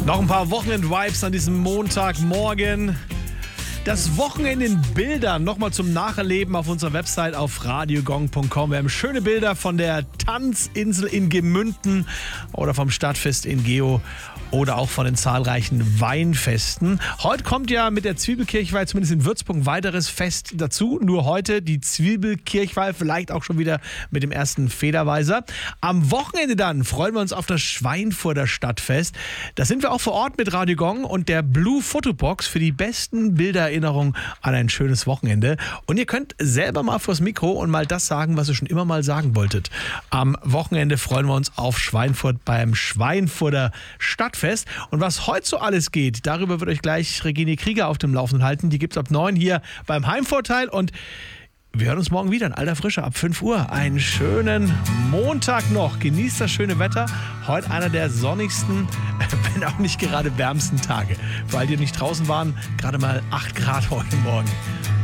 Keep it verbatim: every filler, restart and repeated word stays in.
Noch ein paar Wochenend-Vibes an diesem Montagmorgen. Das Wochenende in Bildern nochmal zum Nacherleben auf unserer Website auf radiogong punkt com. Wir haben schöne Bilder von der Tanzinsel in Gemünden oder vom Stadtfest in Geo oder auch von den zahlreichen Weinfesten. Heute kommt ja mit der Zwiebelkirchweih, zumindest in Würzburg, ein weiteres Fest dazu. Nur heute die Zwiebelkirchweih, vielleicht auch schon wieder mit dem ersten Federweiser. Am Wochenende dann freuen wir uns auf das Schweinfurter Stadtfest. Da sind wir auch vor Ort mit Radio Gong und der Blue Fotobox für die besten Bildererinnerungen an ein schönes Wochenende. Und ihr könnt selber mal vors Mikro und mal das sagen, was ihr schon immer mal sagen wolltet. Am Wochenende freuen wir uns auf Schweinfurt beim Schweinfurter Stadtfest. Und was heute so alles geht, darüber wird euch gleich Regine Krieger auf dem Laufenden halten. Die gibt es ab neun hier beim Heimvorteil. Und wir hören uns morgen wieder in alter Frische ab fünf Uhr. Einen schönen Montag noch. Genießt das schöne Wetter. Heute einer der sonnigsten, wenn auch nicht gerade wärmsten Tage. Weil die nicht draußen waren, gerade mal acht Grad heute Morgen.